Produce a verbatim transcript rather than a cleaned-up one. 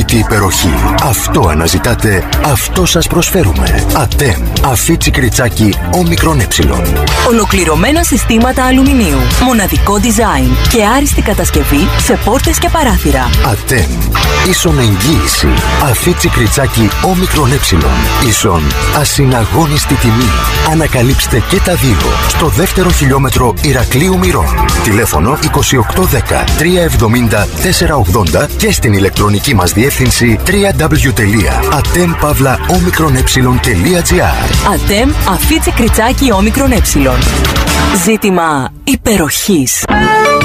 ανεξάρτητη υπεροχή. Αυτό αναζητάτε, αυτό σας προσφέρουμε. ΑΤΕΜ. Αφίτσι κριτσάκι όμικρον ε. Ολοκληρωμένα συστήματα αλουμινίου. Μοναδικό design και άριστη κατασκευή σε πόρτες και παράθυρα. ΑΤΕΜ. Ίσον εγγύηση. Αφίτσι κριτσάκι όμικρον ε. Ίσον ασυναγώνιστη τιμή. Ανακαλύψτε και τα δύο στο δεύτερο χιλιόμετρο Ηρακλείου Μυρών. Τηλέφωνο είκοσι οκτώ δέκα τριακόσια εβδομήντα τετρακόσια ογδόντα και στην ηλεκτρονική μας διεύθυνση double-u double-u double-u τελεία atem pavla omicron ε τελεία gr. ΑΤΕΜ Αφίτσι κριτσάκι όμικρον ε. Ζήτημα υπεροχής.